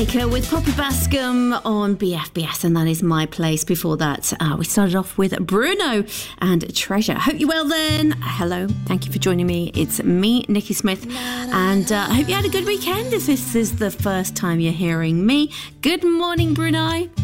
With Poppy Bascom on BFBS, and that is My Place. Before that, we started off with Bruno and Treasure. Hope you're well then. Hello, thank you for joining me. It's me, Nikki Smith, and I hope you had a good weekend if this is the first time you're hearing me. Good morning, Brunei.